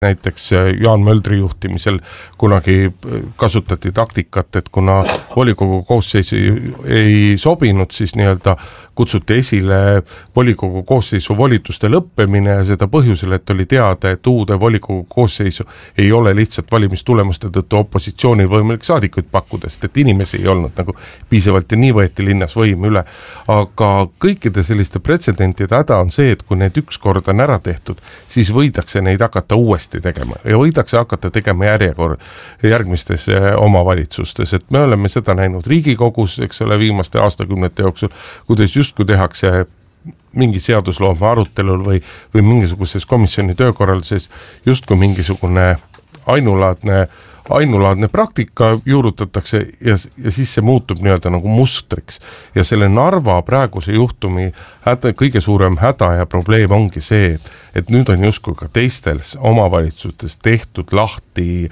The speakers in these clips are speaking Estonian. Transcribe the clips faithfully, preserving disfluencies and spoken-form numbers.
näiteks Jaan Möldri juhtimisel kunagi kasutati taktikat, et kuna volikogu koosseis ei, ei sobinud, siis nii-öelda kutsuti esile volikogu koosseisu volituste lõppemine ja seda põhjusel, et oli teada, et uude volikogu koosseisu ei ole lihtsalt valimistulemuste tõttu opositsioonil võimalik saadikuid pakkuda, sest et inimesi ei olnud nagu piisavalt ja nii võeti linnas võim üle. Aga kõikide selliste pretsedentide häda on see, et kui need üks kord on ära tehtud, siis võidakse neid hakata uuesti tegema ja võidakse hakata tegema järjekord järgmistes omavalitsustes, et me oleme seda näinud Riigikogus, eks ole, viimaste aastakümnete jooksul, kuidas justkui tehakse mingi seadusloome arutelul või, või mingisuguses komisjoni töökorralduses justkui mingisugune ainulaadne, ainulaadne praktika juurutatakse ja, ja siis see muutub nii-öelda nagu mustriks. Ja selle Narva praeguse juhtumi häda, kõige suurem häda ja probleem ongi see, et, et nüüd on justkui ka teistes omavalitsustes tehtud lahti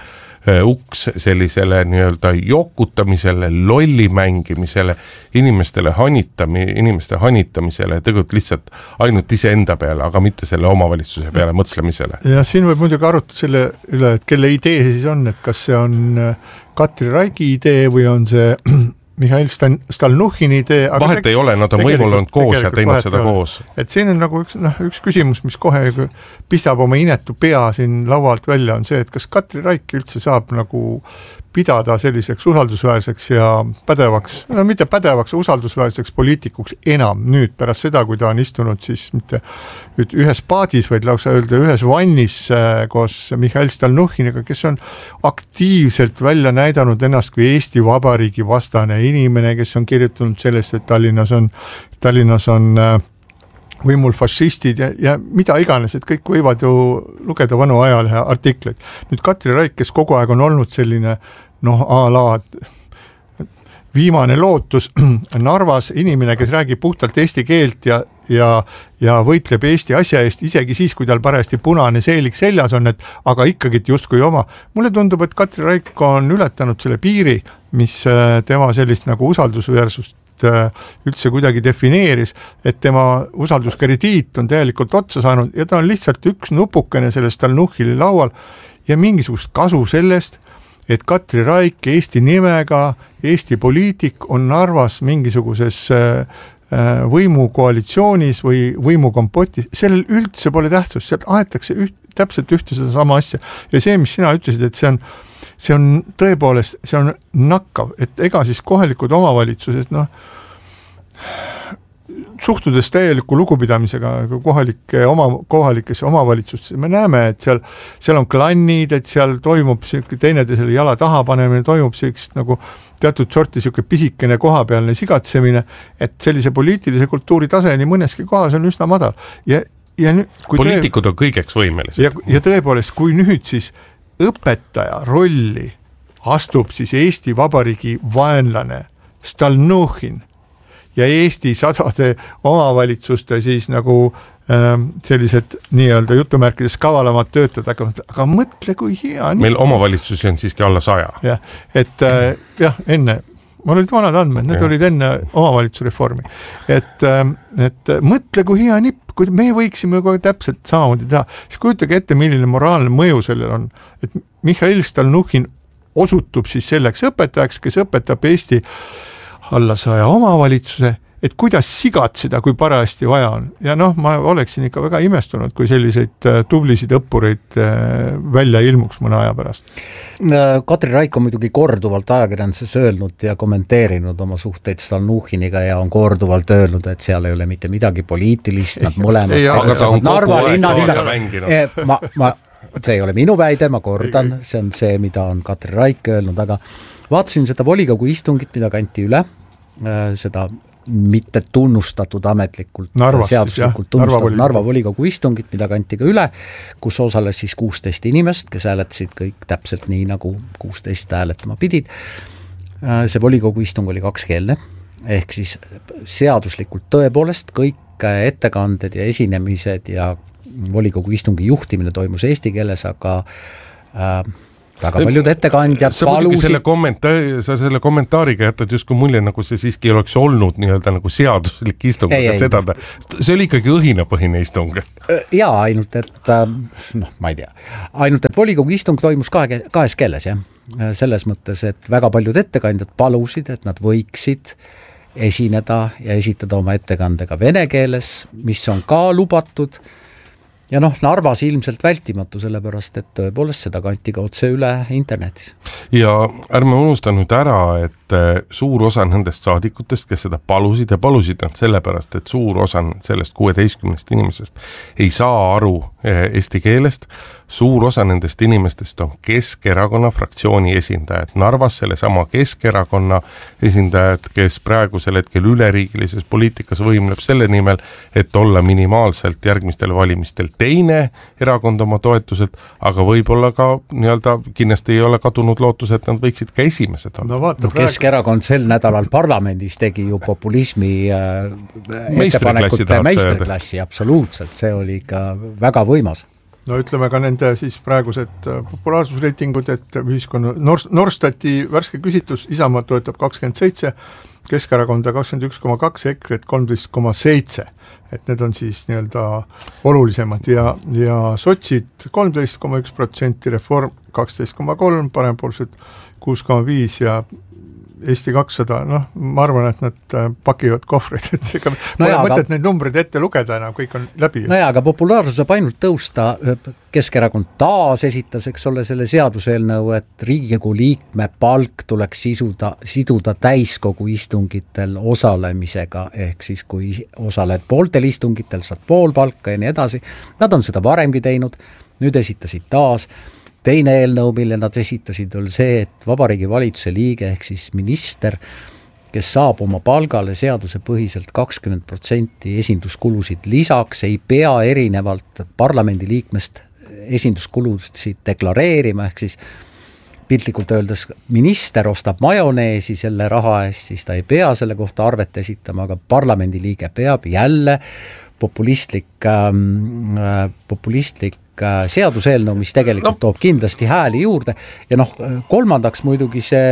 uks sellisele nii-öelda jokutamisele, lolli mängimisele, inimestele hanitami, inimeste hanitamisele, tegelikult lihtsalt ainult iseenda peale, aga mitte selle omavalitsuse peale mõtlemisele. Ja siin võib muidugi arutada selle üle, et kelle idee siis on, et kas see on Katri Raigi idee või on see Mihhail Stalnuhhini idee. Aga vahet ei ole, nad on võimul olnud koos ja teinud seda koos. Et siin on nagu üks, noh, üks küsimus, mis kohe pistab oma inetu pea siin laualt välja, on see, et kas Katri Raik üldse saab nagu pidada selliseks usaldusväärseks ja pädevaks, no mitte pädevaks, usaldusväärseks poliitikuks enam nüüd pärast seda, kui ta on istunud siis mitte ühes paadis, vaid lausa öelda ühes vannis koos Mihhail Stalnuhhiniga, kes on aktiivselt välja näidanud ennast kui Eesti Vabariigi vastane inimene, kes on kirjutanud sellest, et Tallinnas on, Tallinnas on võimul fašistid ja, ja mida iganes, et kõik võivad ju lugeda vanu ajalehe artikleid. Nüüd Katri Raik, kes kogu aeg on olnud selline noh, a la viimane lootus Narvas, inimene, kes räägib puhtalt eesti keelt ja, ja, ja võitleb Eesti asja eest, isegi siis, kui tal parajasti punane seelik seljas on, et aga ikkagi justkui oma. Mulle tundub, et Katri Raik on ületanud selle piiri, mis tema sellist nagu usaldusväärsust üldse kuidagi defineeris, et tema usalduskrediit on täielikult otsa saanud ja ta on lihtsalt üks nupukene sellest Stalnuhhini laual ja mingisugust kasu sellest, et Katri Raik Eesti nimega, Eesti poliitik on Narvas mingisuguses võimukoalitsioonis või võimukompotis, sellel üldse pole tähtsust, sealt aetakse üht, täpselt ühte seda sama asja ja see, mis sina ütlesid, et see on see on tõepoolest, see on nakkav, et ega siis kohalikud omavalitsused, noh, suhtudes täieliku lugupidamisega kohalike oma, kohalikesse omavalitsustes, me näeme, et seal, seal on klannid, et seal toimub teineteisele jala taha panemine, toimub sellist nagu teatud sorti siuke pisikene kohapealne sigatsemine, et sellise poliitilise kultuuri tase nii mõneski kohas on üsna madal. Ja, ja nüüd, kui poliitikud tõe... on kõigeks võimelised. Ja, ja tõepoolest, kui nüüd siis õpetaja rolli astub siis Eesti Vabariigi vaenlane Stalnuhhin ja Eesti sadade omavalitsuste siis nagu ähm, sellised nii-öelda jutumärkides kavalamad töötada, aga, aga mõtle, kui hea. Meil omavalitsusi on siiski alla saja. Ja, et äh, jah, enne, mul olid vanad andmed, need ja. olid enne omavalitsusreformi. Et, äh, et mõtle, kui hea nipp, kui me võiksime kogu täpselt samamoodi teha, siis kujutage ette, milline moraalne mõju sellel on, et Mihhail Stalnuhhin osutub siis selleks õpetajaks, kes õpetab Eesti alla saja omavalitsuse, et kuidas sigatseda, kui parajasti vaja on. Ja noh, ma oleksin ikka väga imestunud, kui selliseid tublisid õppureid välja ilmuks mõne aja pärast. Katri Raik on muidugi korduvalt ajakirjanduses öelnud ja kommenteerinud oma suhteid Stalnuhhiniga ja on korduvalt öelnud, et seal ei ole mitte midagi poliitilist, nad mõlemad. Ei, aga ta on Narva kogu linna, aeg linna, mänginud. Ma, ma, see ei ole minu väide, ma kordan, see on see, mida on Katri Raik öelnud, aga vaatasin seda volikogu istungit, mida kanti üle, seda mitte tunnustatud ametlikult, Narvas, seaduslikult jah, tunnustatud Narva, Narva volikogu istungit, mida kanti ka üle, kus osales siis kuusteist inimest, kes hääletasid kõik täpselt nii, nagu kuusteist hääletama pidid. See volikogu istung oli kakskeelne, ehk siis seaduslikult tõepoolest kõik ettekanded ja esinemised ja volikogu istungi juhtimine toimus eesti keeles, aga äh, väga paljud ettekandjad sa palusid. Selle kommentaari, sa selle kommentaariga jätad justkui mulje, nagu see siiski oleks olnud nii-öelda nagu seaduslik istung, ei, ei, seda, see oli ikkagi õhinapõhine istung. Jaa, ainult, et noh, ma ei tea, ainult, et volikogu istung toimus kahe, kahes keeles, jah. Selles mõttes, et väga paljud ettekandjad palusid, et nad võiksid esineda ja esitada oma ettekandega vene keeles, mis on ka lubatud. Ja noh, Narvas ilmselt vältimatu, sellepärast, et tõepoolest seda kanti ka otse üle internetis. Ja ärme unusta nüüd ära, et suur osa nendest saadikutest, kes seda palusid ja palusid nad sellepärast, et suur osa sellest kuueteistkümnest inimesest ei saa aru eesti keelest, suur osa nendest inimestest on Keskerakonna fraktsiooni esindajad. Narvas selle sama Keskerakonna esindajad, kes praegusel hetkel üleriigilises poliitikas võimleb selle nimel, et olla minimaalselt järgmistel valimistel teine erakond oma toetuselt, aga võib-olla ka nii-öelda kindlasti ei ole kadunud lootus, et nad võiksid ka esimesed olla. No, vaata, no, Keskerakond sel nädalal parlamendis tegi ju populismi äh, ettepanekute meisterklassi, absoluutselt, see oli ikka väga võimas. No ütleme ka nende siis praegused populaarsusreitingud, et ühiskonna Norstati värske küsitlus Isamaa toetab kakskümmend seitse, Keskerakonda kakskümmend üks koma kaks, EKRE kolmteist koma seitse, et need on siis nii-öelda olulisemad ja, ja sotsid kolmteist koma üks protsenti, Reform kaksteist koma kolm, parempoolsed kuus koma viis ja Eesti kakssada, noh, ma arvan, et nad pakivad kohvrid, et see ka, no pole mõtet aga... neid numbreid ette lugeda enam, kõik on läbi. No jaa, aga populaarsus saab ainult tõusta, Keskerakond taas esitas, eks ole, selle seaduseelnõu, et Riigikogu liikme palk tuleks sisuda, siduda täiskogu istungitel osalemisega, ehk siis kui osaled pooltel istungitel, saad pool palka ja nii edasi. Nad on seda varemgi teinud, nüüd esitasid taas. Teine eelnõu, mille nad esitasid, oli see, et Vabariigi Valitsuse liige ehk siis minister, kes saab oma palgale seaduse põhiselt kakskümmend protsenti esinduskulusid lisaks, ei pea erinevalt parlamendi liikmest esinduskulusid deklareerima, ehk siis piltlikult öeldes minister ostab majoneesi selle raha eest, siis ta ei pea selle kohta arvet esitama, aga parlamendi liige peab jälle populistlik, äh, populistlik seaduseelnõu, mis tegelikult no. toob kindlasti hääli juurde ja noh, kolmandaks muidugi see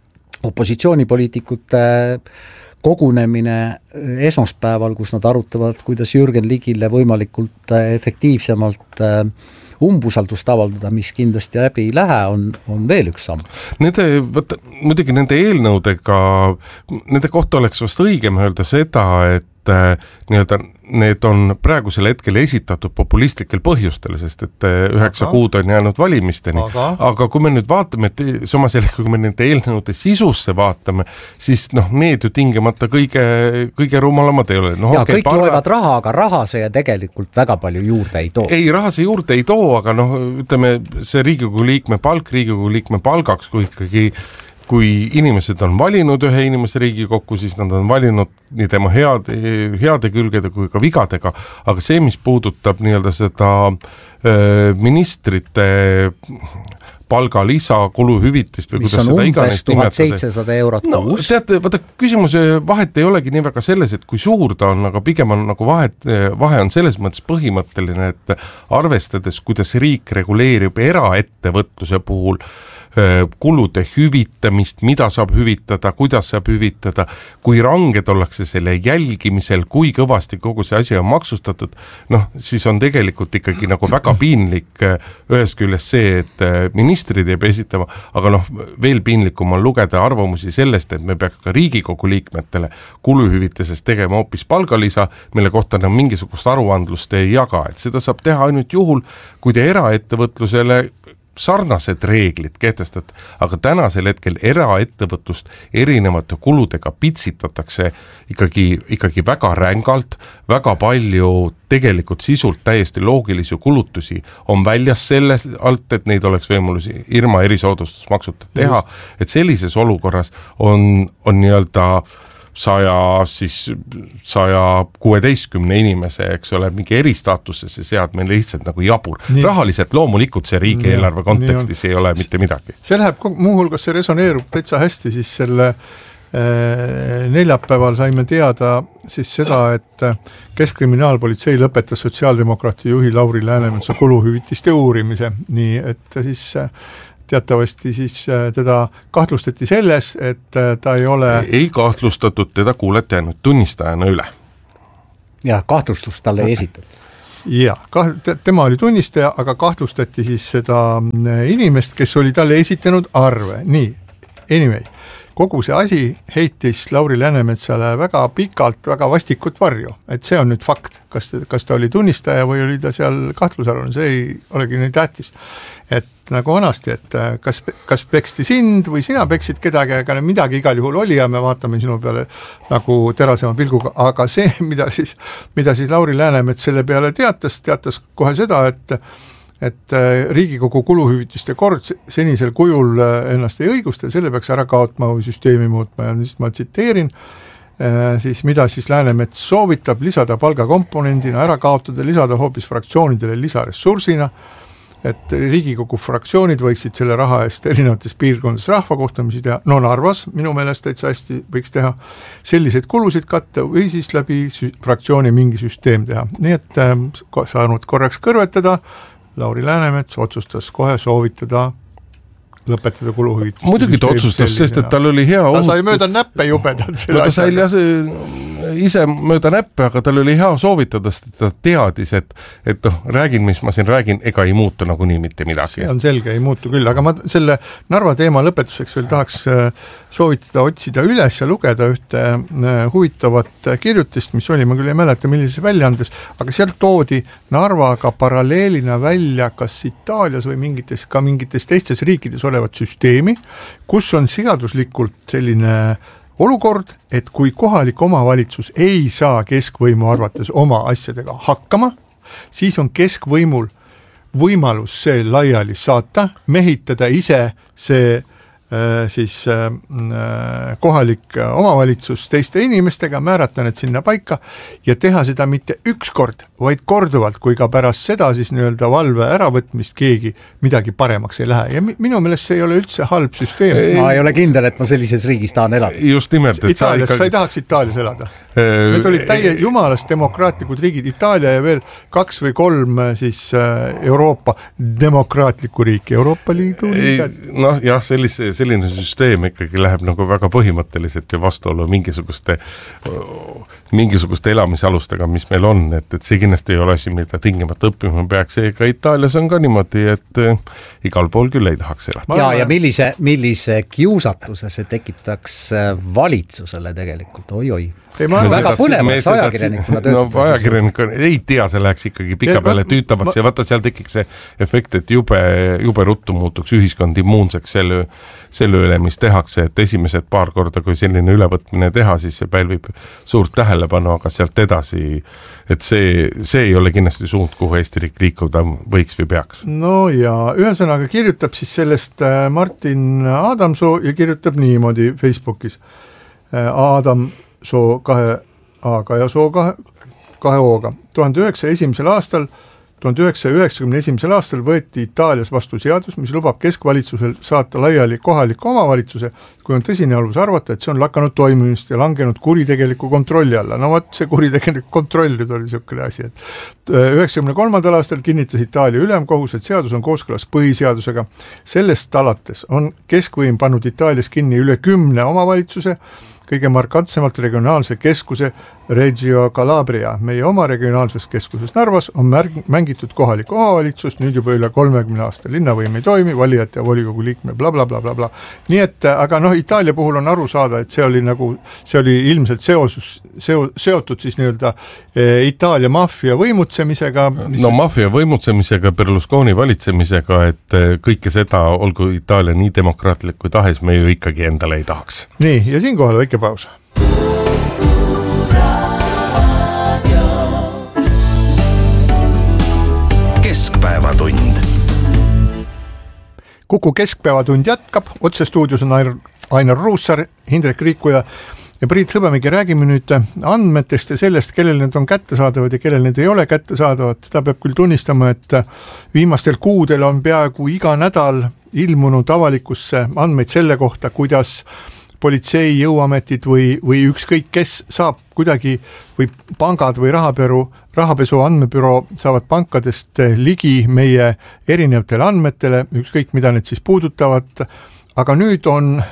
opositsioonipoliitikute kogunemine esmaspäeval, kus nad arutavad, kuidas Jürgen Ligile võimalikult efektiivsemalt umbusaldust avaldada, mis kindlasti läbi ei lähe, on, on veel üks samm. Nende, võtta, muidugi nende eelnõudega, nende kohta oleks vast õigem öelda seda, et nii-öelda need on praegusel hetkel esitatud populistlikel põhjustel, sest et üheksa aga, kuud on jäänud valimisteni, aga, aga kui me nüüd vaatame, et samas jälle, kui me nende eelnõude sisusse vaatame, siis noh, need ju tingimata kõige, kõige rumalamad ei ole. No, ja okay, kõik parla... loevad raha, aga raha see tegelikult väga palju juurde ei too. Ei, raha see juurde ei too, aga noh, ütleme, see Riigikogu liikme palk, Riigikogu liikme palgaks, kui ikkagi kui inimesed on valinud ühe inimese Riigikokku, siis nad on valinud nii tema heade, heade külgede kui ka vigadega, aga see, mis puudutab nii-öelda seda äh, ministrite palgalisa, kuluhüvitist või mis kuidas seda iganes nimetada. tuhat seitsesada eurot no, kuus. Teate, vaata, küsimuse vahet ei olegi nii väga selles, et kui suur ta on, aga pigem on nagu vahet, vahe on selles mõttes põhimõtteline, et arvestades, kuidas riik reguleerib eraettevõtluse puhul kulude hüvitamist, mida saab hüvitada, kuidas saab hüvitada, kui ranged ollakse selle jälgimisel, kui kõvasti kogu see asi on maksustatud, noh, siis on tegelikult ikkagi nagu väga piinlik ühest küljest see, et ministrid ei pea esitama, aga noh, veel piinlikum on lugeda arvamusi sellest, et me peaks ka Riigikogu liikmetele kuluhüvitisest tegema hoopis palgalisa, mille kohta nad mingisugust aruandlust ei jaga, et seda saab teha ainult juhul, kui te eraettevõtlusele sarnased reeglid kehtestat, aga tänasel hetkel eraettevõtlust erinevate kuludega pitsitatakse ikkagi, ikkagi väga rängalt, väga palju tegelikult sisult täiesti loogilisi kulutusi on väljas selle alt, et neid oleks võimalusi ilma erisoodustusmaksuta teha, et sellises olukorras on, on nii-öelda saja, siis saja kuueteistkümne inimese, eks ole, mingi eristaatussesse seadmine lihtsalt nagu jabur. Nii. Rahaliselt loomulikult see riigieelarve kontekstis ei ole mitte midagi. See läheb, muuhulgas see resoneerub täitsa hästi, siis selle äh, neljapäeval saime teada siis seda, et Keskkriminaalpolitsei lõpetas sotsiaaldemokraati juhi Lauri Läänemetsa kuluhüvitiste uurimise, nii et siis teatavasti siis teda kahtlustati selles, et ta ei ole ei kahtlustatud, teda kuuleti ainult tunnistajana üle. Ja kahtlustust talle ei esitatud. Ja, tema oli tunnistaja, aga kahtlustati siis seda inimest, kes oli talle esitanud arve. Nii, anyway, kogu see asi heitis Lauri Läänemetsale väga pikalt, väga vastikut varju, et see on nüüd fakt, kas, kas ta oli tunnistaja või oli ta seal kahtlusalune, see ei olegi nii tähtis. Et nagu vanasti, et kas, kas peksti sind või sina peksid kedagi, aga midagi igal juhul oli ja me vaatame sinu peale nagu terasema pilguga, aga see, mida siis, mida siis Lauri Läänemets selle peale teatas, teatas kohe seda, et et Riigikogu kuluhüvitiste kord senisel kujul ennast ei õigusta ja selle peaks ära kaotma või süsteemi muutma ja siis ma tsiteerin, siis mida siis Läänemets soovitab lisada palgakomponendina, ära kaotada, lisada hoopis fraktsioonidele lisaressursina, et Riigikogu fraktsioonid võiksid selle raha eest erinevates piirkondades rahvakohtumisi teha, no Narvas minu meelest täitsa hästi võiks teha selliseid kulusid katta või siis läbi fraktsiooni mingi süsteem teha. Nii et äh, saanud korraks kõrvetada, Lauri Läänemets otsustas kohe soovitada lõpetada kuluhüvitist. Muidugi ta otsustas, sest et tal oli hea ta sai mööda näppe jubedalt selle no, ta sai ise mööda näppe, aga tal oli hea soovitada, sest ta teadis, et, et noh, räägin, mis ma siin räägin, ega ei muutu nagu nii mitte midagi. See on selge, ei muutu küll, aga ma selle Narva teema lõpetuseks veel tahaks soovitada otsida üles ja lugeda ühte huvitavat kirjutist, mis oli, ma küll ei mäleta, millises väljaandes, aga sealt toodi Narvaga paralleelina välja kas Itaalias või mingites, ka mingites teistes riikides olevat süsteemi, kus on seaduslikult selline olukord, et kui kohalik omavalitsus ei saa keskvõimu arvates oma asjadega hakkama, siis on keskvõimul võimalus see laiali saata, mehitada ise see äh, siis äh, kohalik omavalitsus teiste inimestega, määrata need sinna paika ja teha seda mitte üks kord, vaid korduvalt, kui ka pärast seda siis nii-öelda valve äravõtmist keegi midagi paremaks ei lähe. Ja minu meelest see ei ole üldse halb süsteem. Ma ei ole kindel, et ma sellises riigis tahan elada. Just nimelt. Et Itaalias, sa, ikka... sa ei tahaks Itaalias elada? Need olid täie jumalast demokraatlikud riigid, Itaalia ja veel kaks või kolm siis Euroopa demokraatlikku riiki, Euroopa Liidu liiget. Noh jah, sellise, selline süsteem ikkagi läheb nagu väga põhimõtteliselt ja vastuolu mingisuguste, mingisuguste elamisalustega, mis meil on, et, et see kindlasti ei ole asi, mida tingimata õppima peaks, ega Itaalias on ka niimoodi, et igal pool küll ei tahaks elada. Ja, ja millise, millise kiusatuse see tekitaks valitsusele tegelikult, oi-oi. Ei, ma väga põnevaks ajakirjanikuna töötab. No ajakirjanikuna ei tea, see läheks ikkagi pika ja, peale tüütavaks ma, ja vaata, seal tekiks see efekt, et jube, jube ruttu muutuks ühiskond immuunseks selle, selle üle, mis tehakse, et esimesed paar korda, kui selline ülevõtmine teha, siis see pälvib suurt tähelepanu, aga sealt edasi, et see, see ei ole kindlasti suund, kuhu Eesti riik liikuda võiks või peaks. No ja ühesõnaga kirjutab siis sellest Martin Adamsoo ja kirjutab niimoodi Facebookis. Adam Soo kahe A-ga ja Soo kahe, kahe O-ga. tuhande üheksasaja esimesel aastal, tuhande üheksasaja üheksakümne esimesel aastal võeti Itaalias vastu seadus, mis lubab keskvalitsusel saata laiali kohaliku omavalitsuse, kui on tõsine alus arvata, et see on lakanud toimimist ja langenud kuritegeliku kontrolli alla. No vaat see kuritegelik kontroll nüüd oli niisugune asi, et üheksakümne kolmandal aastal kinnitas Itaalia ülemkohus, et seadus on kooskõlas põhiseadusega. Sellest alates on keskvõim pannud Itaalias kinni üle kümne omavalitsuse, kõige markantsemalt regionaalse keskuse Reggio Calabria. Meie oma regionaalses keskuses Narvas on märg, mängitud kohalik omavalitsus, nüüd juba üle kolmekümne aasta. Linnavõim ei toimi, valijate ja volikogu liikme bla, bla, bla, bla, bla. Nii et, aga noh, Itaalia puhul on aru saada, et see oli nagu, see oli ilmselt seosus, seo, seotud siis nii-öelda e, Itaalia maffia võimutsemisega. Mis... No maffia võimutsemisega, Berlusconi valitsemisega, et kõike seda, olgu Itaalia nii demokraatlik kui tahes, me ju ikkagi endale ei tahaks. Nii, ja siinkohal väike paus. Keskpäevatund. Kuku keskpäevatund jätkab, otse stuudios on Ainar Ruussaar, Hindrek Riikuja ja Priit Hõbemägi. Räägime nüüd andmetest ja sellest, kellel need on kättesaadavad ja kellel need ei ole kättesaadavad. Seda peab küll tunnistama, et viimastel kuudel on peaaegu iga nädal ilmunud avalikusse andmeid selle kohta, kuidas politsei, jõuametid või, või ükskõik kes saab kuidagi või pangad või rahaperu, rahapesu andmebüroo saavad pankadest ligi meie erinevatele andmetele, ükskõik mida need siis puudutavad, aga nüüd on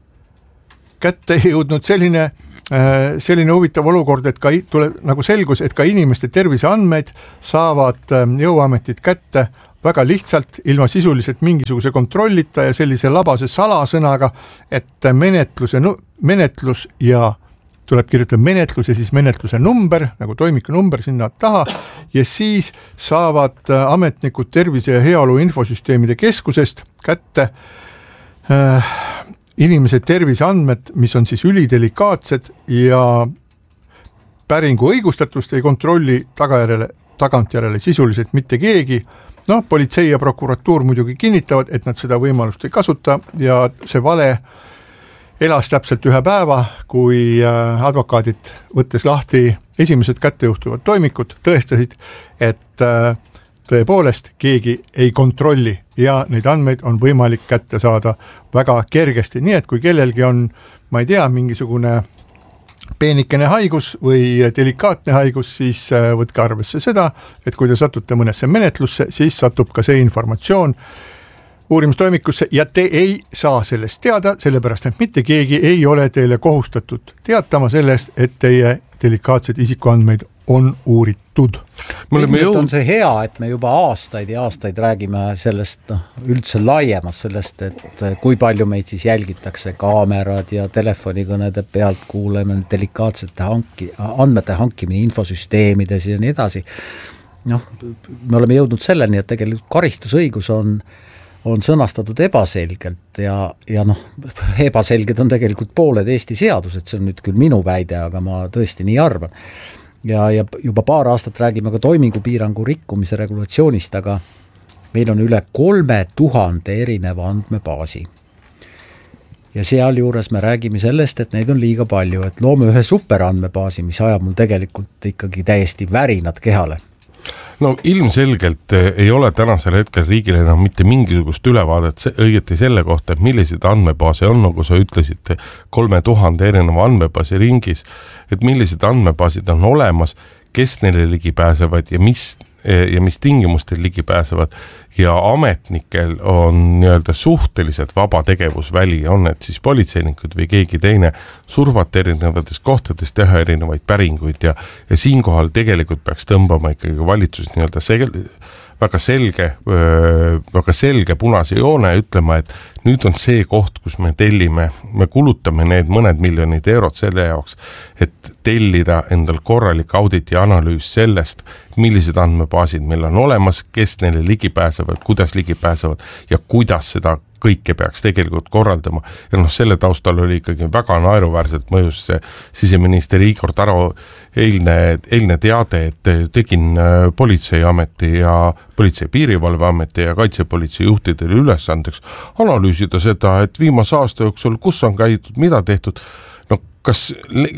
kätte jõudnud selline, selline huvitav olukord, et ka tuleb nagu selgus, et ka inimeste terviseandmeid saavad jõuametid kätte väga lihtsalt, ilma sisuliselt mingisuguse kontrollita ja sellise labase salasõnaga, et menetluse, menetlus ja tuleb kirjutada menetlus ja siis menetluse number, nagu toimiku number sinna taha, ja siis saavad ametnikud tervise- ja heaolu infosüsteemide keskusest kätte äh, inimese terviseandmed, mis on siis ülidelikaatsed ja päringu õigustatust ei kontrolli tagajärjele, tagantjärele sisuliselt mitte keegi. No, politsei ja prokuratuur muidugi kinnitavad, et nad seda võimalust ei kasuta ja see vale elas täpselt ühe päeva, kui advokaadid võttes lahti esimesed kättejuhtuvad toimikud, tõestasid, et tõepoolest keegi ei kontrolli ja neid andmeid on võimalik kätte saada väga kergesti, nii et kui kellelgi on, ma ei tea, mingisugune peenikene haigus või delikaatne haigus, siis võtke arvesse seda, et kui te satute mõnesse menetlusse, siis satub ka see informatsioon uurimistoimikusse ja te ei saa sellest teada, sellepärast et mitte keegi ei ole teile kohustatud teatama sellest, et teie delikaatsed isikuandmeid on uuritud. Ilmselt on see hea, et me juba aastaid ja aastaid räägime sellest no, üldse laiemast sellest, et kui palju meid siis jälgitakse kaamerad ja telefonikõnede pealt kuuleme delikaatsete hanki, andmete hankimine infosüsteemides ja nii edasi. Noh, me oleme jõudnud selleni, et tegelikult karistusõigus on on sõnastatud ebaselgelt ja, ja noh, ebaselged on tegelikult pooled Eesti seadused, see on nüüd küll minu väide, aga ma tõesti nii arvan. Ja, ja juba paar aastat räägime ka toimingupiirangu rikkumise regulatsioonist, aga meil on üle kolme tuhande erineva andmebaasi. Ja seal juures me räägime sellest, et neid on liiga palju, et loome ühe superandmebaasi, mis ajab mul tegelikult ikkagi täiesti värinad kehale. No ilmselgelt ei ole tänasel hetkel riigil enam mitte mingisugust ülevaadet õieti selle kohta, et millised andmebaase on, nagu sa ütlesid, kolme tuhande erineva andmebaasi ringis, et millised andmebaasid on olemas, kes neile ligi pääsevad ja mis, ja mis tingimustel ligi pääsevad ja ametnikel on nii-öelda suhteliselt vaba tegevusväli, on need siis politseinikud või keegi teine survata erinevates kohtades, teha erinevaid päringuid ja, ja siinkohal tegelikult peaks tõmbama ikkagi valitsus nii-öelda sel, väga selge, väga selge punase joone ja ütlema, et nüüd on see koht, kus me tellime, me kulutame need mõned miljonid eurot selle jaoks, et tellida endal korralik audit ja analüüs sellest, millised andmebaasid meil on olemas, kes neile ligi pääsevad, kuidas ligi pääsevad ja kuidas seda kõike peaks tegelikult korraldama. Ja noh, selle taustal oli ikkagi väga naeruväärselt mõjus see siseminister Igor Taro eilne, eilne teade, et tegin politseiameti ja politsei piirivalveameti ja kaitsepolitsei juhtidele ülesandeks analüüsida seda, et viimase aasta jooksul, kus on käidud, mida tehtud. No kas,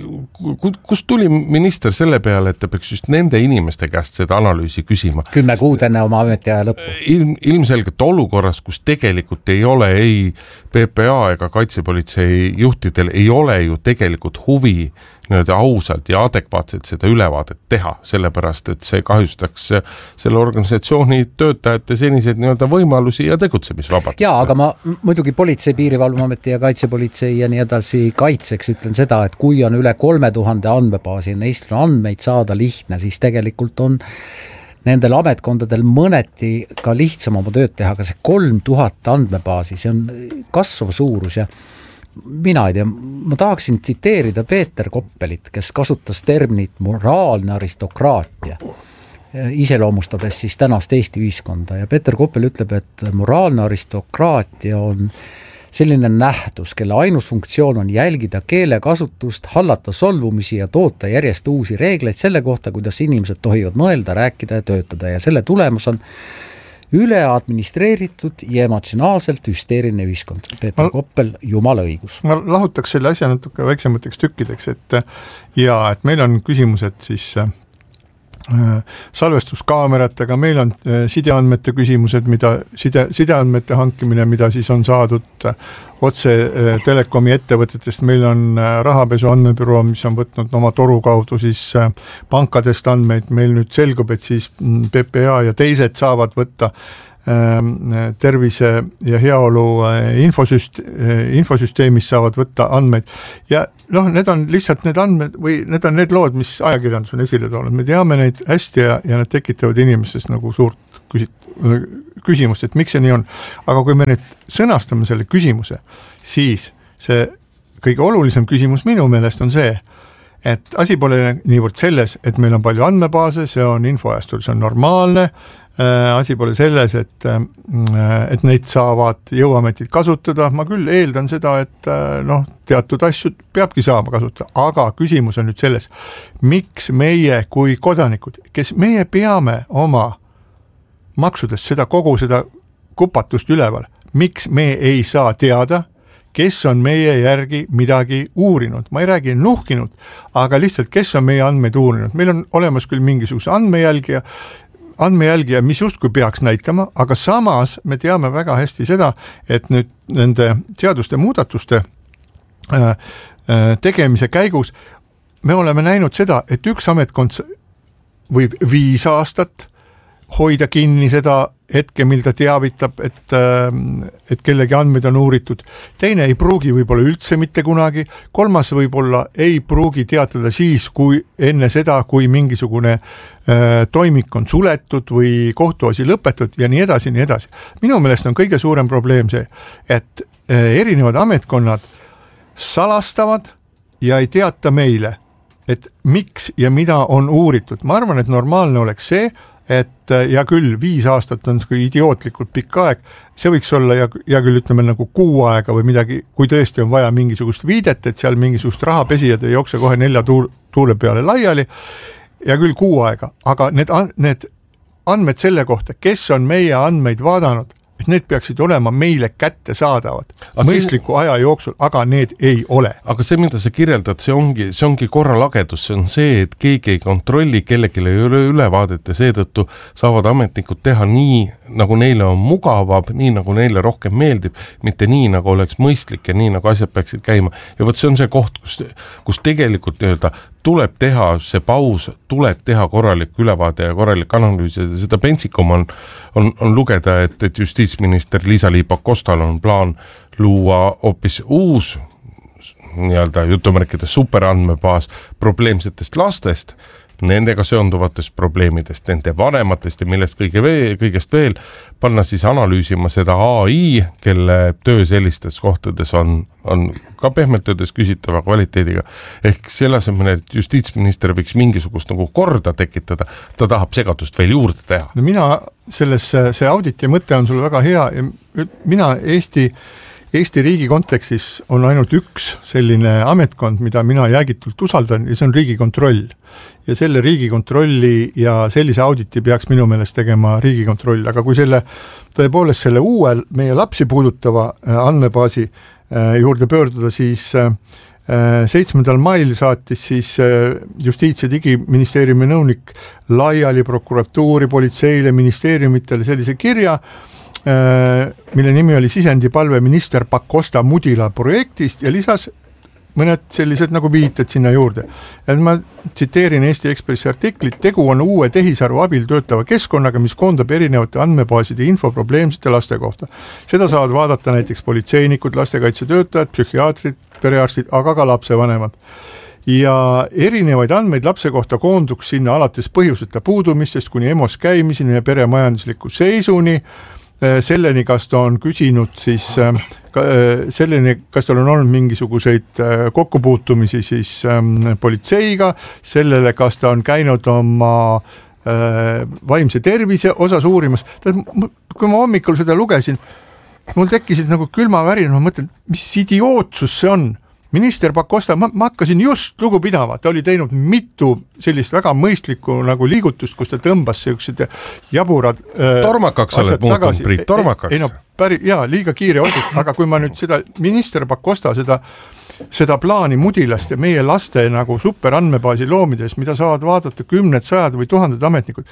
kus tuli minister selle peale, et ta peaks just nende inimeste käest seda analüüsi küsima? Kümme kuud enne oma ametiaja lõppu. Ilm, ilmselgelt olukorras, kus tegelikult ei ole ei P P A ega kaitsepolitsei juhtidel ei ole ju tegelikult huvi nii-öelda ausalt ja adekvaatselt seda ülevaadet teha, sellepärast, et see kahjustaks selle organisatsiooni töötajate seniseid nii-öelda võimalusi ja tegutsemisvabadust. Jaa, aga ma muidugi politsei, piirivalveameti ja kaitsepolitsei ja nii edasi kaitseks ütlen seda, et kui on üle kolme tuhande andmebaasi ja neist on andmeid saada lihtne, siis tegelikult on nendel ametkondadel mõneti ka lihtsam oma tööd teha, aga see kolm tuhat andmebaasi, see on kasvav suurus ja mina ei tea, ma tahaksin tsiteerida Peeter Koppelit, kes kasutas terminit moraalne aristokraatia, iseloomustades siis tänast Eesti ühiskonda ja Peeter Koppel ütleb, et moraalne aristokraatia on selline nähtus, kelle ainus funktsioon on jälgida keelekasutust, hallata solvumisi ja toota järjest uusi reegleid selle kohta, kuidas inimesed tohivad mõelda, rääkida ja töötada ja selle tulemus on üle administreeritud ja emotsionaalselt hüsteeriline ühiskond. Peeter ma, Koppel, jumala õigus. Ma lahutaks selle asja natuke väiksemateks tükkideks, et ja et meil on küsimused siis salvestuskaameratega, meil on sideandmete küsimused, mida side, sideandmete hankimine, mida siis on saadud otse telekomi ettevõtetest, meil on rahapesu andmebüroo, mis on võtnud oma toru kaudu siis pankadest andmeid, meil nüüd selgub, et siis P P A ja teised saavad võtta tervise ja heaolu infosüst, infosüsteemis saavad võtta andmeid ja noh, need on lihtsalt need andmed või need on need lood, mis ajakirjandus on esile toonud, me teame neid hästi ja, ja need tekitavad inimestes nagu suurt küsit, küsimust, et miks see nii on, aga kui me nüüd sõnastame selle küsimuse, siis see kõige olulisem küsimus minu meelest on see, et asi pole niivõrd selles, et meil on palju andmebaase, see on infoajastul, see on normaalne, asi pole selles, et, et neid saavad jõuametid kasutada, ma küll eeldan seda, et noh, teatud asju peabki saama kasutada, aga küsimus on nüüd selles, miks meie kui kodanikud, kes meie peame oma maksudest seda kogu seda kupatust üleval, miks me ei saa teada, kes on meie järgi midagi uurinud, ma ei räägi nuhkinud, aga lihtsalt kes on meie andmeid uurinud, meil on olemas küll mingisuguse andmejälgija, andmejälgija, mis justkui peaks näitama, aga samas me teame väga hästi seda, et nüüd nende seaduste muudatuste äh, äh, tegemise käigus me oleme näinud seda, et üks ametkond võib viis aastat hoida kinni seda hetke, mil ta teavitab, et, et kellegi andmeid on uuritud. Teine ei pruugi võib-olla üldse mitte kunagi, kolmas võib-olla ei pruugi teatada siis, kui enne seda, kui mingisugune äh, toimik on suletud või kohtuasi lõpetud ja nii edasi, nii edasi. Minu meelest on kõige suurem probleem see, et äh, erinevad ametkonnad salastavad ja ei teata meile, et miks ja mida on uuritud. Ma arvan, et normaalne oleks see, et ja küll viis aastat on idiootlikult pikk aeg, see võiks olla ja, ja küll ütleme nagu kuu aega või midagi, kui tõesti on vaja mingisugust viidet, et seal mingisugust rahapesijad ei jookse kohe nelja tuul, tuule peale laiali ja küll kuu aega, aga need, need andmed selle kohta, kes on meie andmeid vaadanud, et need peaksid olema meile kätte saadavad mõistliku see... aja jooksul, aga need ei ole. Aga see, mida sa kirjeldad, see ongi, see ongi korralagedus, see on see, et keegi ei kontrolli, kellelgi ei ole ülevaadet ja seetõttu saavad ametnikud teha nii, nagu neile on mugavam, nii nagu neile rohkem meeldib, mitte nii, nagu oleks mõistlik ja nii, nagu asjad peaksid käima. Ja võt see on see koht, kus, kus tegelikult nii-öelda tuleb teha see paus, tuleb teha korralik ülevaade ja korralik analüüs ja seda pentsikum on, on, on lugeda, et, et justiitsminister Liisa-Ly Pakostal on plaan luua hoopis uus nii-öelda jutumärkides superandmebaas probleemsetest lastest, nendega seonduvatest probleemidest, nende vanematest ja millest kõige vee, kõigest veel, panna siis analüüsima seda A I, kelle töö sellistes kohtades on, on ka pehmelt öeldes küsitava kvaliteediga. Ehk selle asemel, et justiitsminister võiks mingisugust nagu korda tekitada, ta tahab segadust veel juurde teha. No mina selles, see auditi mõte on sul väga hea ja mina Eesti Eesti riigi kontekstis on ainult üks selline ametkond, mida mina jäägitult usaldan ja see on Riigikontroll. Ja selle Riigikontrolli ja sellise auditi peaks minu meelest tegema Riigikontroll, aga kui selle tõepoolest selle uue meie lapsi puudutava andmebaasi juurde pöörduda, siis seitsmendal mail saatis siis Justiits- ja Digiministeeriumi nõunik laiali prokuratuuri, politseile, ministeeriumitele sellise kirja, mille nimi oli sisendipalve minister Pakosta Mudila projektist ja lisas mõned sellised nagu viited sinna juurde. Et ma tsiteerin Eesti Ekspressi artiklit, tegu on uue tehisaru abil töötava keskkonnaga, mis koondab erinevate andmebaaside info probleemsete laste kohta. Seda saavad vaadata näiteks politseinikud, lastekaitsetöötajad, psühhiaatrid, perearstid, aga ka lapsevanemad. Ja erinevaid andmeid lapse kohta koonduks sinna alates põhjuseta puudumistest kuni EMO-s käimiseni ja peremajandusliku seisuni, selleni, kas ta on küsinud siis selleni, kas tal on olnud mingisuguseid kokkupuutumisi siis politseiga, sellele, kas ta on käinud oma vaimse tervise osas uurimas. Kui ma hommikul seda lugesin, mul tekkisid nagu külmavärin, ma mõtlen, mis idiootsus see on. Minister Pakosta, ma, ma hakkasin just lugu pidama, ta oli teinud mitu sellist väga mõistlikku nagu liigutust, kus ta tõmbas sellised jaburad tormakaks oled muutunud, Priit, tormakaks. Ei, ei no, päri, jaa, liiga kiire otsus, aga kui ma nüüd seda minister Pakosta seda seda plaani Mudilast ja meie laste nagu superandmebaasi loomides, mida saavad vaadata kümned, sajad või tuhanded ametnikud,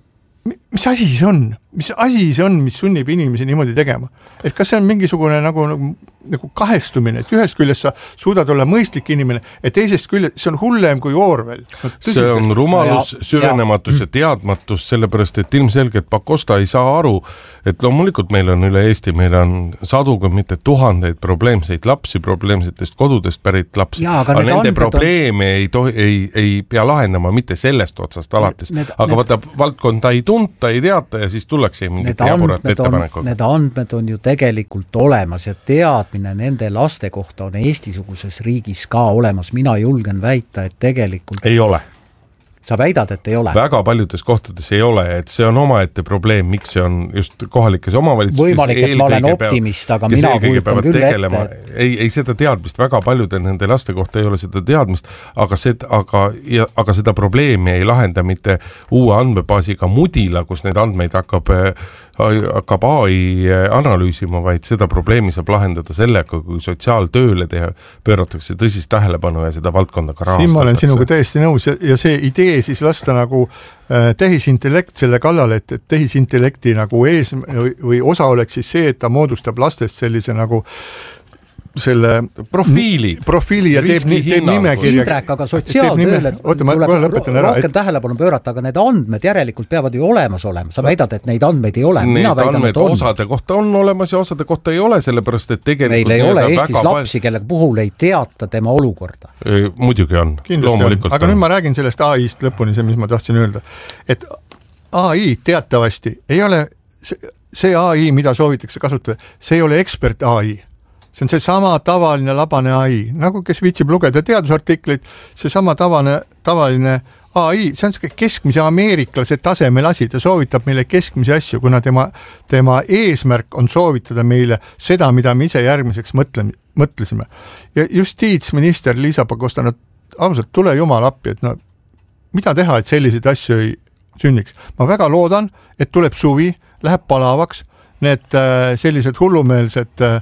mis asi see on? Mis asi see on, mis sunnib inimesi niimoodi tegema? Et kas see on mingisugune nagu, nagu, nagu kahestumine, et ühest küljest sa suudad olla mõistlik inimene, et teisest küljest see on hullem kui Orwell. No, see on rumalus, ja, süvenematus ja. ja teadmatus, sellepärast, et ilmselgelt Pakosta ei saa aru, et loomulikult meil on üle Eesti, meil on saduga mitte tuhandeid probleemseid lapsi, probleemsetest kodudest pärit lapsi, ja, aga, aga nende probleeme on... ei, tohi, ei, ei pea lahendama mitte sellest otsast alates, need, aga need... vaata, valdkonda ei tunta, ei teata ja siis tullakse mingit jaburat ettepanekut. Need andmed on ju tegelikult olemas ja teadmine nende laste kohta on Eesti-suguses riigis ka olemas. Mina julgen väita, et tegelikult... Ei ole. Sa väidad, et ei ole? Väga paljudes kohtades ei ole, et see on omaette probleem, miks see on just kohalikes omavalitsuses. Võimalik, et ma olen optimist, aga mina kujutan küll tegelema. ette. Ei, ei seda teadmist, väga paljude nende laste kohta ei ole seda teadmist, aga, seda, aga, ja, aga seda probleemi ei lahenda mitte uue andmebaasiga Mudila, kus need andmeid hakkab, hakkab A I analüüsima, vaid seda probleemi saab lahendada sellega, kui sotsiaaltööle teha, pööratakse tõsist tähelepanu ja seda valdkonda ka rahastatakse. Siin ma olen sinuga täiesti nõus ja, ja see idee siis lasta nagu äh, tehisintellekt selle kallale, et, et tehisintellekti nagu ees või, või osa oleks siis see, et ta moodustab lastest sellise nagu selle profiili, profiili ja teeb, teeb nimekirja. Indrek, aga sotsiaaltööle tuleb rohkem tähelepanu pöörata, aga need andmed järelikult peavad ju olemas olema. Sa väidad, et neid andmeid ei ole. Need andmed osade kohta on olemas ja osade kohta ei ole, sellepärast, et tegelikult... Meil ei ole Eestis lapsi, kelle puhul ei teata tema olukorda. Muidugi on. Loomulikult aga on. Nüüd ma räägin sellest A I-st lõpuni, see, mis ma tahtsin öelda. Et A I teatavasti ei ole see A I, mida soovitakse kasutada, see ei ole ekspert A I. See on see sama tavaline labane A I, nagu kes viitsib lugeda teadusartikleid, see sama tavaline, tavaline A I, see on keskmise ameeriklase tasemel asi, ta soovitab meile keskmise asju, kuna tema, tema eesmärk on soovitada meile seda, mida me ise järgmiseks mõtleme, mõtlesime. Ja justiitsminister Liisa Pakosta, no ausalt, tule jumal appi, et no mida teha, et selliseid asju ei sünniks. Ma väga loodan, et tuleb suvi, läheb palavaks, need äh, sellised hullumeelsed äh,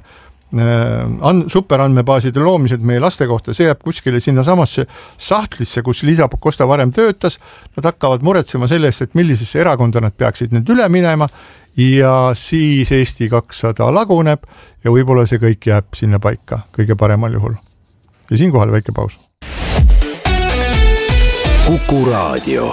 superandmebaaside loomised meie laste kohta, see jääb kuskile sinna samasse sahtlisse, kus Liisa Pakosta varem töötas, nad hakkavad muretsema sellest, et millisesse erakonda nad peaksid nüüd üle minema ja siis Eesti kakssada laguneb ja võib-olla see kõik jääb sinna paika kõige paremal juhul. Ja siinkohal väike paus. Kuku Raadio.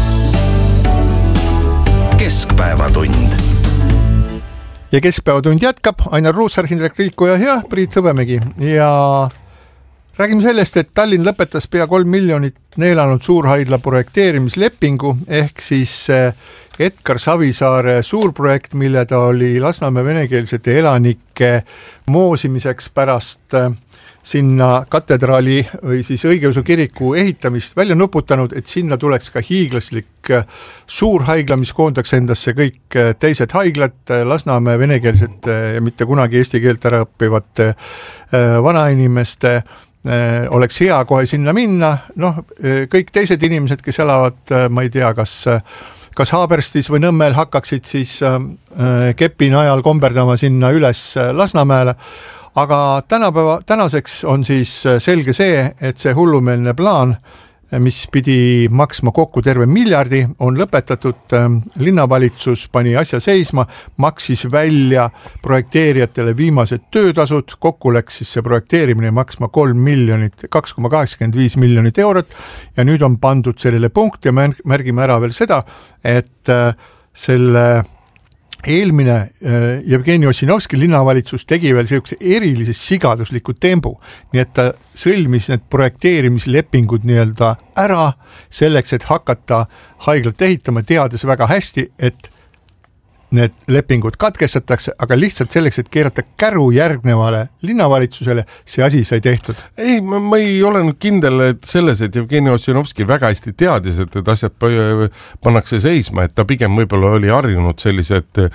Keskpäevatund. Ja keskpäevatund jätkab, Ainar Ruussaar, Hindrek Riikoja ja Priit Hõbemägi ja räägime sellest, et Tallinn lõpetas pea kolm miljonit neelanud suurhaigla projekteerimislepingu ehk siis Edgar Savisaare suurprojekt, mille ta oli Lasnamäe venekeelsete elanike moosimiseks pärast sinna katedraali või siis õigeusu kiriku ehitamist välja nuputanud, et sinna tuleks ka hiiglaslik suurhaigla, mis koondaks endasse kõik teised haiglad, Lasnamäe venekeelsete ja mitte kunagi eesti keelt ära õppivate vanainimeste, oleks hea kohe sinna minna, noh, kõik teised inimesed, kes elavad, ma ei tea, kas kas Haaberstis või Nõmmel hakkaksid siis kepi najal komberdama sinna üles Lasnamäele, aga tänapäeva, tänaseks on siis selge see, et see hullumeelne plaan, mis pidi maksma kokku terve miljardi, on lõpetatud. Linnavalitsus pani asja seisma, maksis välja projekteerijatele viimased töötasud, kokku läks siis see projekteerimine maksma kolm miljonit, kaks koma kaheksakümmend viis miljonit eurot ja nüüd on pandud sellele punkt ja märgime ära veel seda, et selle eelmine Jevgeni Ossinovski linnavalitsus tegi veel sellise erilise sigadusliku tembu, nii et ta sõlmis need projekteerimislepingud nii-öelda ära selleks, et hakata haiglat ehitama, teades väga hästi, et need lepingud katkestatakse, aga lihtsalt selleks, et keerata käru järgnevale linnavalitsusele, see asi sai tehtud. Ei, ma, ma ei ole nüüd kindel et selles, et Jevgeni Ossinovski väga hästi teadis, et, et asjad pannakse seisma, et ta pigem võib-olla oli harjunud sellised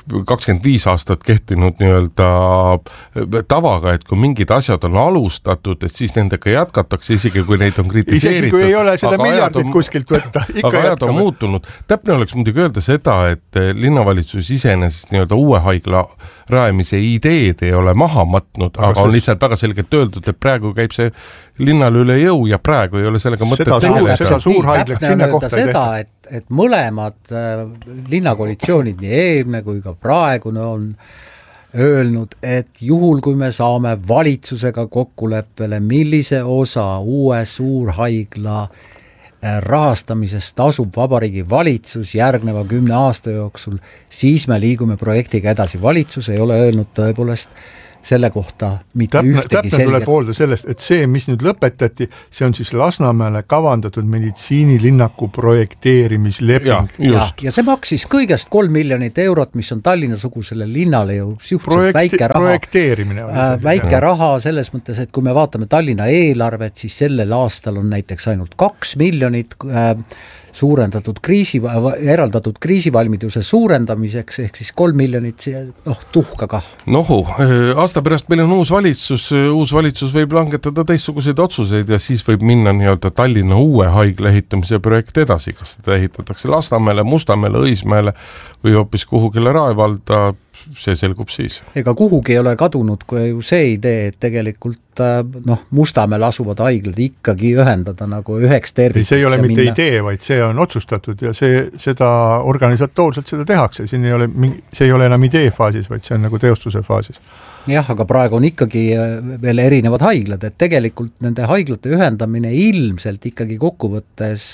kakskümmend viis aastat kehtinud nii-öelda tavaga, et kui mingid asjad on alustatud, et siis nendega jätkatakse, isegi kui neid on kritiseeritud. Isegi kui ei ole seda miljardit on, kuskilt võtta, ikka aga ajad on muutunud. Täpne oleks muidugi öelda seda, et linnavalitsus iseenesest nii-öelda uue haigla rajamise ideed ei ole maha matnud, aga, aga on lihtsalt väga selgelt öeldud, et praegu käib see linnal üle jõu ja praegu ei ole sellega mõtet seda, suur, seda suurhaiglat sinna kohta ei tehta. Et, et mõlemad äh, linnakoalitsioonid, nii eelmine kui ka praegune on öelnud, et juhul kui me saame valitsusega kokkuleppele, millise osa uue suurhaigla äh, rahastamisest tasub Vabariigi valitsus järgneva kümne aasta jooksul, siis me liigume projektiga edasi. Valitsus ei ole öelnud tõepoolest selle kohta mitte täpne, ühtegi täpne selge. Tuleb hoolda sellest, et see, mis nüüd lõpetati, see on siis Lasnamäele kavandatud meditsiinilinnaku projekteerimisleping. Ja, ja, ja see maksis kõigest kolm miljonit eurot, mis on Tallinna-sugusele linnale ju suhteliselt väike raha. Projekteerimine. Äh, väike raha selles mõttes, et kui me vaatame Tallinna eelarvet, siis sellel aastal on näiteks ainult kaks miljonit äh, suurendatud kriisi, eraldatud kriisivalmiduse suurendamiseks, ehk siis kolm miljonit noh, tuhka kah. Nohu, aasta pärast meil on uus valitsus, uus valitsus võib langetada teistsuguseid otsuseid ja siis võib minna nii-öelda Tallinna uue haigla ehitamise projekt edasi, kas seda ehitatakse Lasnamäele, Mustamäele, Õismäele või hoopis kuhugile Raevalda, see selgub siis. Ega kuhugi ei ole kadunud kui ju see idee, et tegelikult noh, Mustamäel asuvad haiglad ikkagi ühendada nagu üheks terviks. See ei ole mitte minna... idee, vaid see on otsustatud ja see, seda organisatoorselt seda tehakse, siin ei ole, see ei ole enam idee faasis, vaid see on nagu teostuse faasis. Jah, aga praegu on ikkagi veel erinevad haiglad, et tegelikult nende haiglate ühendamine ilmselt ikkagi kokkuvõttes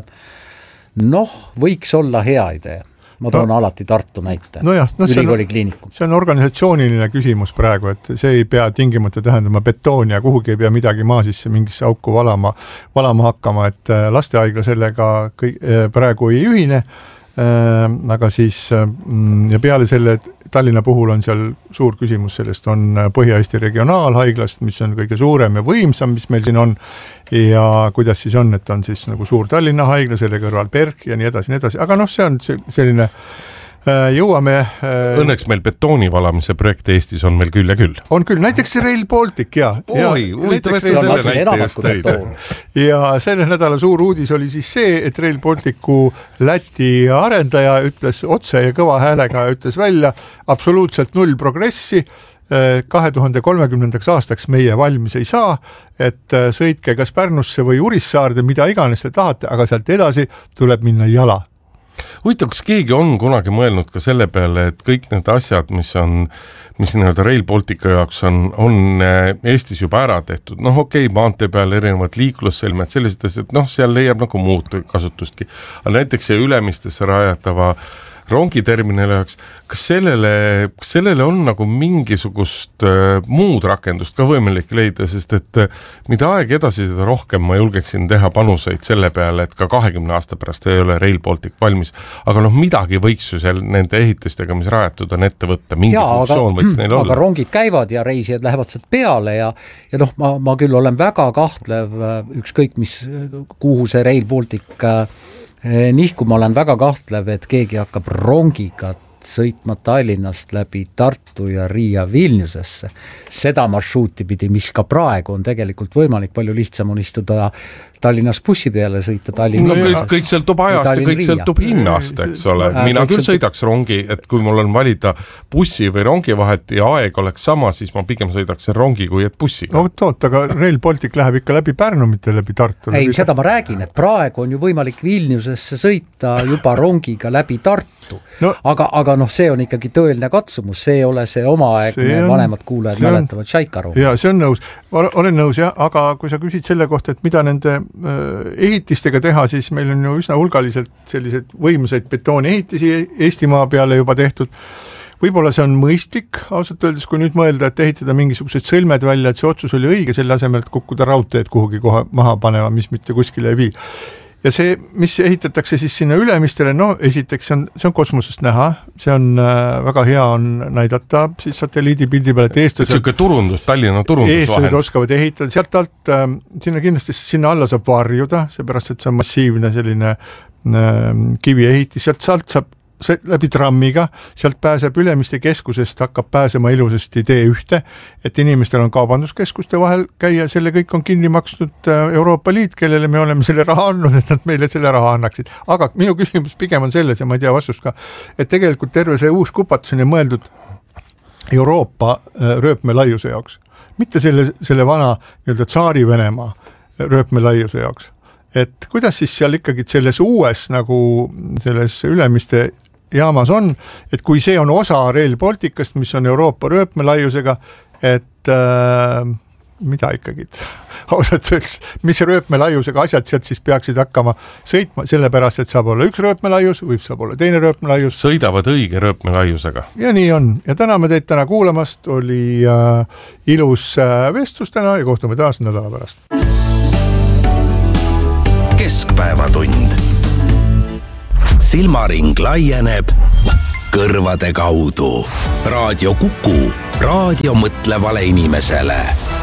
noh, võiks olla hea idee. Ma toon no, alati Tartu näite, no jah, no ülikooli kliinikum. See on organisatsiooniline küsimus praegu, et see ei pea tingimata tähendama betooni ja kuhugi ei pea midagi maa sisse mingisse auku valama, valama hakkama, et lastehaigla sellega kõik, praegu ei ühine, aga siis ja peale selle Tallinna puhul on seal suur küsimus, sellest on Põhja-Eesti regionaalhaiglast, mis on kõige suurem ja võimsam, mis meil siin on ja kuidas siis on, et on siis nagu suur Tallinna haigla, selle kõrval Berg ja nii edasi, nii edasi, aga noh, see on selline jõuame... Õnneks meil betooni valamise projekt Eestis on meil küll ja küll. On küll, näiteks Rail Baltic ja... Oi, huvitav, et sa selle näite just tõid. Ja selle nädala suur uudis oli siis see, et Rail Balticu Läti arendaja ütles otse ja kõva häälega ütles välja absoluutselt null progressi, kahe tuhande kolmekümnendaks aastaks meie valmis ei saa, et sõitke kas Pärnusse või Urissaarde, mida iganes te tahate, aga sealt edasi tuleb minna jala. Huvitav, kas keegi on kunagi mõelnud ka selle peale, et kõik need asjad, mis on, mis nii-öelda Rail Baltica jaoks on, on Eestis juba ära tehtud, noh okei, okay, maantee peal erinevad liiklusselmed, sellised asjad, noh seal leiab nagu muud kasutustki, aga näiteks see Ülemistesse rajatava rongiterminali jaoks, kas sellele, kas sellele on nagu mingisugust äh, muud rakendust ka võimalik leida, sest et äh, mida aeg edasi, seda rohkem ma julgeksin teha panuseid selle peale, et ka kahekümne aasta pärast ei ole Rail Baltic valmis, aga noh, midagi võiks ju seal nende ehitistega, mis rajatud on ette võtta, mingi ja, funktsioon aga, võiks neil olla. Aga rongid käivad ja reisijad lähevad sealt peale ja, ja noh, ma, ma küll olen väga kahtlev, ükskõik mis, kuhu see Rail Baltic nihku ma olen väga kahtlev, et keegi hakkab rongiga sõitma Tallinnast läbi Tartu ja Riia Vilniusesse. Seda marsruuti pidi, mis ka praegu on tegelikult võimalik, palju lihtsam on istuda Tallinnas bussi peale sõita Tallinna. No, kõik, kõik sõltub ajast ja kõik sõltub hinnast, eks ole. Mina küll sõidaks rongi, et kui mul on valida bussi või rongi vahet ja aeg oleks sama, siis ma pigem sõidaks rongi kui et bussiga. No toot, aga Rail Baltic läheb ikka läbi Pärnu, mitte läbi Tartu. Ei, läbi... seda ma räägin, et praegu on ju võimalik Vilniusesse sõita juba rongiga läbi Tartu. No, aga, aga noh, see on ikkagi tõeline katsumus, see ei ole see omaaegne on, vanemad kuulajad mäletavad Šaikaru. Ja see on nõus, olen nõus jah, aga kui sa küsid selle kohta, et mida nende ehitistega teha, siis meil on ju üsna hulgaliselt selliseid võimsaid betooniehitisi Eestimaa peale juba tehtud. Võib-olla see on mõistlik, ausalt öeldes, kui nüüd mõelda, et ehitada mingisugused sõlmed välja, et see otsus oli õige, selle asemel, et kukkuda raudteed kuhugi koha maha panema, mis mitte kuskile ei vii. Ja see, mis ehitatakse siis sinna Ülemistele, no esiteks see on, see on kosmosest näha, see on äh, väga hea on näidata siis satelliidipildi peale, et eestlased... Siuke turundus, Tallinna turundusvahend. Eestlased oskavad ehitada, sealt alt, äh, sinna kindlasti sinna alla saab varjuda, seepärast, et see on massiivne selline äh, kiviehitis, sealt, sealt saab läbi trammiga, sealt pääseb Ülemiste keskusest, hakkab pääsema ilusasti tee ühte, et inimestel on kaubanduskeskuste vahel käia, selle kõik on kinni maksnud Euroopa Liit, kellele me oleme selle raha andnud, et nad meile selle raha annaksid. Aga minu küsimus pigem on selles, ja ma ei tea vastust ka, et tegelikult terve see uus kupatus on mõeldud Euroopa rööpmelaiuse jaoks. Mitte selle, selle vana nii-öelda tsaari Venemaa rööpmelaiuse jaoks. Et kuidas siis seal ikkagi selles uues nagu selles Ülemiste jaamas on, et kui see on osa Rail Balticast, mis on Euroopa rööpmelaiusega, et äh, mida ikkagi ausalt öeldes, mis rööpmelaiusega asjad sealt siis peaksid hakkama sõitma, sellepärast, et saab olla üks rööpmelaius, võib saab olla teine rööpmelaius. Sõidavad õige rööpmelaiusega. Ja nii on. Ja täname teid täna kuulamast, oli äh, ilus äh, vestlus täna ja kohtume taas nädala pärast. Keskpäevatund. Silmaring laieneb kõrvade kaudu. Raadio Kuku, raadio mõtlevale inimesele.